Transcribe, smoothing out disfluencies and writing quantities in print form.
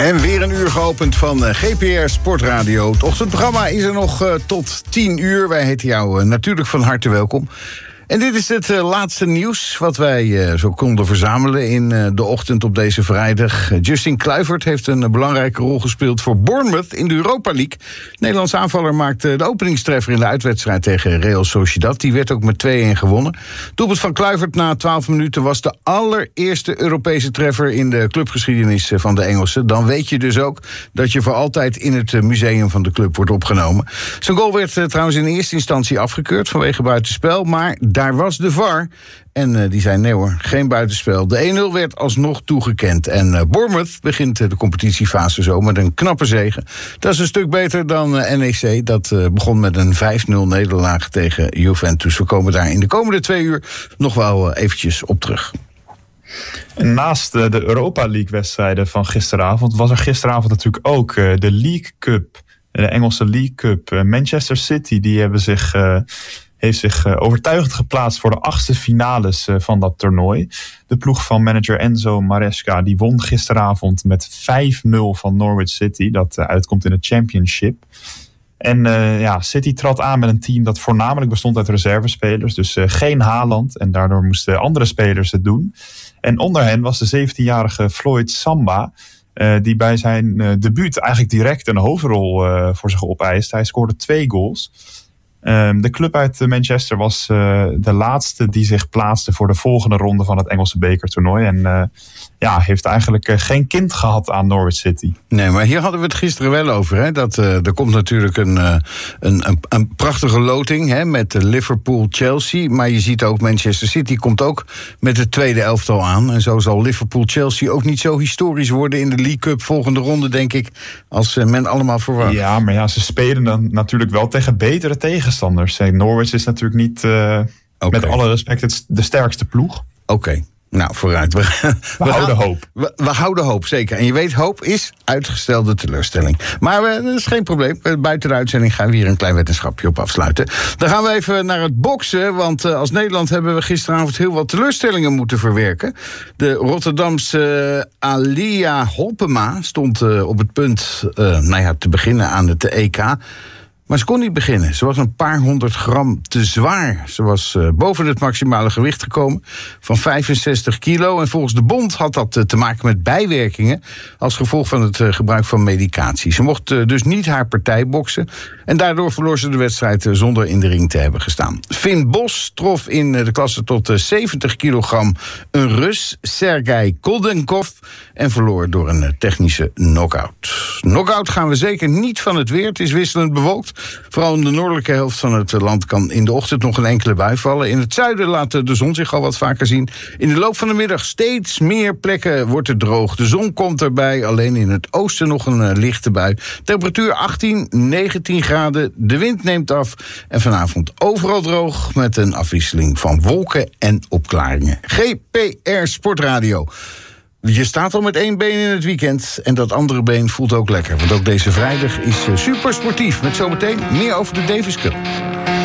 En weer een uur geopend van GPR Sportradio. Het ochtendprogramma is er nog tot 10 uur. Wij heten jou natuurlijk van harte welkom. En dit is het laatste nieuws wat wij zo konden verzamelen in de ochtend op deze vrijdag. Justin Kluivert heeft een belangrijke rol gespeeld voor Bournemouth in de Europa League. De Nederlandse aanvaller maakte de openingstreffer in de uitwedstrijd tegen Real Sociedad. Die werd ook met 2-1 gewonnen. Het doelpunt van Kluivert na 12 minuten was de allereerste Europese treffer in de clubgeschiedenis van de Engelsen. Dan weet je dus ook dat je voor altijd in het museum van de club wordt opgenomen. Zijn goal werd trouwens in eerste instantie afgekeurd vanwege buitenspel, maar daar was de VAR. En die zei nee hoor, geen buitenspel. De 1-0 werd alsnog toegekend. En Bournemouth begint de competitiefase zo met een knappe zege. Dat is een stuk beter dan NEC. Dat begon met een 5-0 nederlaag tegen Juventus. We komen daar in de komende 2 uur nog wel eventjes op terug. En naast de Europa League wedstrijden van gisteravond was er gisteravond natuurlijk ook de League Cup. De Engelse League Cup. Manchester City die heeft zich overtuigend geplaatst voor de 8e finales van dat toernooi. De ploeg van manager Enzo Maresca die won gisteravond met 5-0 van Norwich City. Dat uitkomt in de Championship. En City trad aan met een team dat voornamelijk bestond uit reservespelers. Dus geen Haaland. En daardoor moesten andere spelers het doen. En onder hen was de 17-jarige Floyd Samba, die bij zijn debuut eigenlijk direct een hoofdrol voor zich opeist. Hij scoorde 2 goals. De club uit Manchester was de laatste die zich plaatste voor de volgende ronde van het Engelse bekertoernooi. En heeft eigenlijk geen kind gehad aan Norwich City. Nee, maar hier hadden we het gisteren wel over. Hè? Dat er komt natuurlijk een prachtige loting, hè, met Liverpool-Chelsea. Maar je ziet ook, Manchester City komt ook met het tweede elftal aan. En zo zal Liverpool-Chelsea ook niet zo historisch worden in de League Cup volgende ronde, denk ik, als men allemaal verwacht. Ja, maar ze spelen dan natuurlijk wel tegen betere tegenstanders. Norwich is natuurlijk niet, met alle respect, de sterkste ploeg. Oké. Nou, vooruit. We houden hoop. We houden hoop, zeker. En je weet, hoop is uitgestelde teleurstelling. Maar dat is geen probleem. Buiten de uitzending gaan we hier een klein wetenschapje op afsluiten. Dan gaan we even naar het boksen. Want als Nederland hebben we gisteravond heel wat teleurstellingen moeten verwerken. De Rotterdamse Alia Holpema stond op het punt te beginnen aan het EK. Maar ze kon niet beginnen. Ze was een paar 100 gram te zwaar. Ze was boven het maximale gewicht gekomen van 65 kilo. En volgens de bond had dat te maken met bijwerkingen als gevolg van het gebruik van medicatie. Ze mocht dus niet haar partij boksen. En daardoor verloor ze de wedstrijd zonder in de ring te hebben gestaan. Finn Bos trof in de klasse tot 70 kilogram een Rus, Sergei Koldenkov, en verloor door een technische knock-out. Knock-out gaan we zeker niet van het weer. Het is wisselend bewolkt. Vooral in de noordelijke helft van het land kan in de ochtend nog een enkele bui vallen. In het zuiden laat de zon zich al wat vaker zien. In de loop van de middag steeds meer plekken wordt het droog. De zon komt erbij, alleen in het oosten nog een lichte bui. Temperatuur 18, 19 graden. De wind neemt af. En vanavond overal droog met een afwisseling van wolken en opklaringen. GPR Sportradio. Je staat al met 1 been in het weekend en dat andere been voelt ook lekker. Want ook deze vrijdag is super sportief. Met zometeen meer over de Davis Cup.